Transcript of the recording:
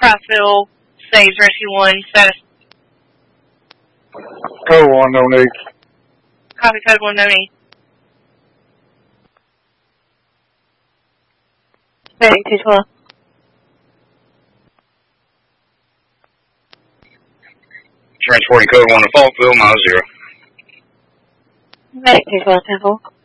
Tri-Fill, Saves Rescue 1, status. Code 1, no need. Copy, Code 1, no need. Medic 212. Transporting Code 1 to Falkville, mile 0. Medic 212, 10-4.